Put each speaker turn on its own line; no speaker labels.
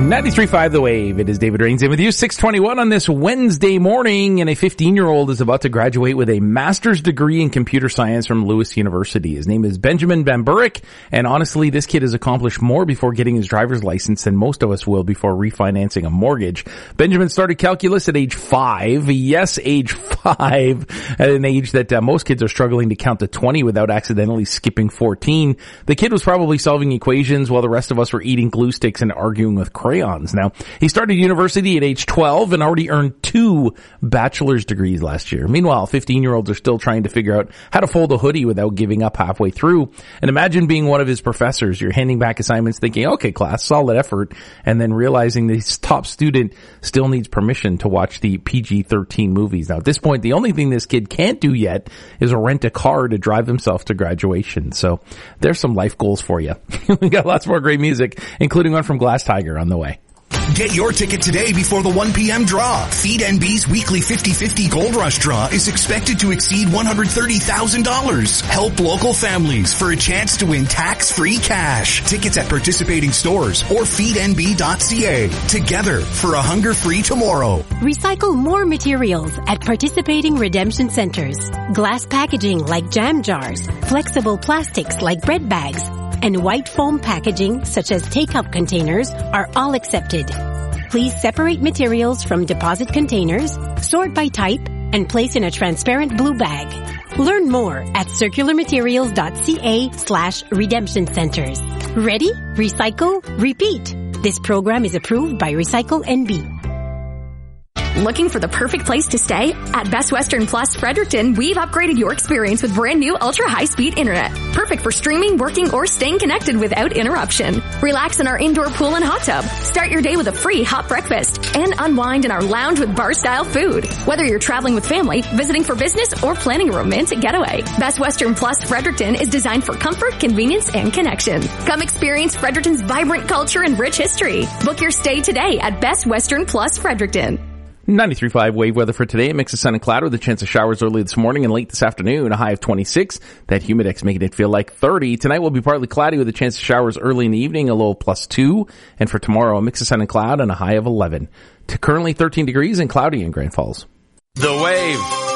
93.5 The Wave. It is David Rains in with you. 6:21 on this Wednesday morning, and a 15-year-old is about to graduate with a master's degree in computer science from Lewis University. His name is Benjamin Van Burik, and honestly, this kid has accomplished more before getting his driver's license than most of us will before refinancing a mortgage. Benjamin started calculus at age 5. Yes, age 5, at an age that most kids are struggling to count to 20 without accidentally skipping 14. The kid was probably solving equations while the rest of us were eating glue sticks and arguing with crayons. Now, he started university at age 12 and already earned 2 bachelor's degrees last year. Meanwhile, 15-year-olds are still trying to figure out how to fold a hoodie without giving up halfway through. And imagine being one of his professors. You're handing back assignments thinking, okay, class, solid effort, and then realizing this top student still needs permission to watch the PG-13 movies. Now, at this point, the only thing this kid can't do yet is rent a car to drive himself to graduation. So there's some life goals for you. We got lots more great music, including one from Glass Tiger on the way.
Get your ticket today before the 1 p.m. draw. Feed NB's weekly 50-50 Gold Rush draw is expected to exceed $130,000. Help local families for a chance to win tax-free cash. Tickets at participating stores or feednb.ca. Together for a hunger-free tomorrow.
Recycle more materials at participating redemption centers. Glass packaging like jam jars, flexible plastics like bread bags, and white foam packaging such as take-up containers are all accepted. Please separate materials from deposit containers, sort by type, and place in a transparent blue bag. Learn more at circularmaterials.ca/redemption centers. Ready? Recycle? Repeat. This program is approved by Recycle NB.
Looking for the perfect place to stay? At Best Western Plus Fredericton, we've upgraded your experience with brand new ultra-high-speed internet. Perfect for streaming, working, or staying connected without interruption. Relax in our indoor pool and hot tub. Start your day with a free hot breakfast. And unwind in our lounge with bar-style food. Whether you're traveling with family, visiting for business, or planning a romantic getaway, Best Western Plus Fredericton is designed for comfort, convenience, and connection. Come experience Fredericton's vibrant culture and rich history. Book your stay today at Best Western Plus Fredericton.
93.5 Wave weather for today. A mix of sun and cloud with a chance of showers early this morning and late this afternoon. A high of 26. That humidex making it feel like 30. Tonight will be partly cloudy with a chance of showers early in the evening, a low of +2. And for tomorrow, a mix of sun and cloud and a high of 11. To currently 13 degrees and cloudy in Grand Falls.
The Wave.